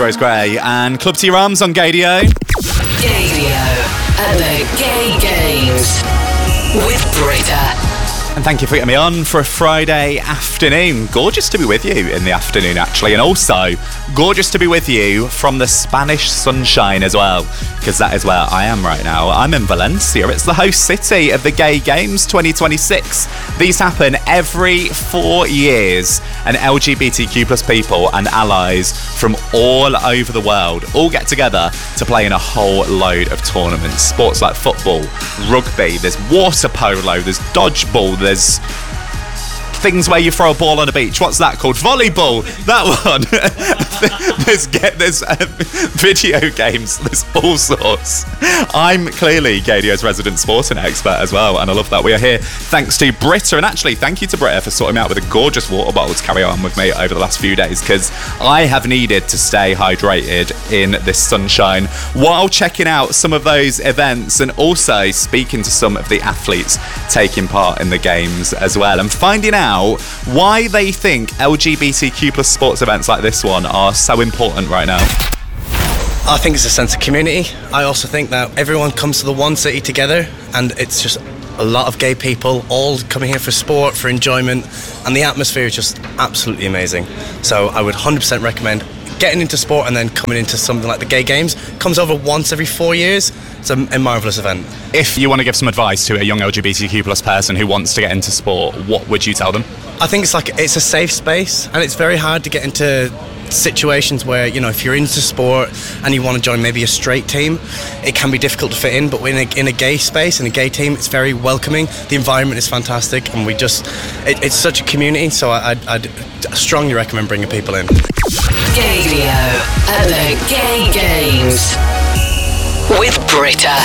Rose Gray and Club T Rams on Gaydio. Gaydio at the Gay Games with Britta. And thank you for getting me on for a Friday afternoon. Gorgeous to be with you in the afternoon, actually. And also, gorgeous to be with you from the Spanish sunshine as well, because that is where I am right now. I'm in Valencia. It's the host city of the Gay Games 2026. These happen every 4 years, and LGBTQ plus people and allies from all over the world all get together to play in a whole load of tournaments. Sports like football, rugby, there's water polo, there's dodgeball, there's things where you throw a ball on a beach. What's that called? Volleyball. That one. there's video games. There's all sorts. I'm clearly Gaydio's resident sporting expert as well, and I love that we are here thanks to Britta. And actually, thank you to Britta for sorting me out with a gorgeous water bottle to carry on with me over the last few days, because I have needed to stay hydrated in this sunshine while checking out some of those events and also speaking to some of the athletes taking part in the games as well, and finding out why they think LGBTQ plus sports events like this one are so important right now. I think it's a sense of community. I also think that everyone comes to the one city together, and it's just a lot of gay people all coming here for sport, for enjoyment, and the atmosphere is just absolutely amazing. So I would 100% recommend getting into sport and then coming into something like the Gay Games. Comes over once every 4 years. It's a marvellous event. If you want to give some advice to a young LGBTQ plus person who wants to get into sport, what would you tell them? I think it's a safe space, and it's very hard to get into situations where, you know, if you're into sport and you want to join maybe a straight team, it can be difficult to fit in, but in a gay space, in a gay team, it's very welcoming. The environment is fantastic, and it's such a community, so I'd strongly recommend bringing people in. Gaydio at the Gay Games with Britta.